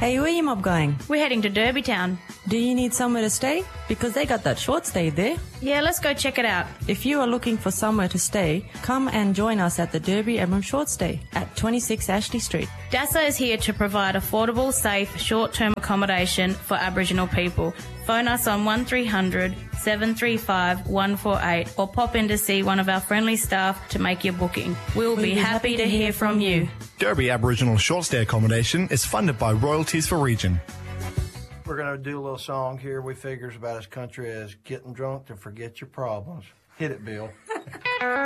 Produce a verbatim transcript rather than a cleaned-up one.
Hey, where you mob going? We're heading to Derby Town. Do you need somewhere to stay? Because they got that short stay there. Yeah, let's go check it out. If you are looking for somewhere to stay, come and join us at the Derby Emblem Short Stay at twenty-six Ashley Street. D A S A is here to provide affordable, safe, short-term accommodation for Aboriginal people. Phone us on one three hundred seven three five one four eight or pop in to see one of our friendly staff to make your booking. We'll, we'll be, be happy, happy to hear from you. Derby Aboriginal Short Stay Accommodation is funded by Royalties for Region. We're going to do a little song here we figures about as country as getting drunk to forget your problems. Hit it, Bill.